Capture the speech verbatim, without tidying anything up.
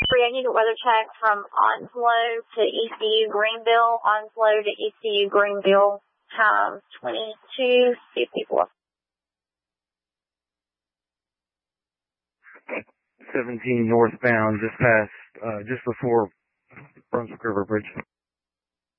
I need a weather check from Onslow to E C U Greenville, Onslow to E C U Greenville, time twenty-two fifty-four. seventeen northbound, just past, uh, just before Brunswick River Bridge.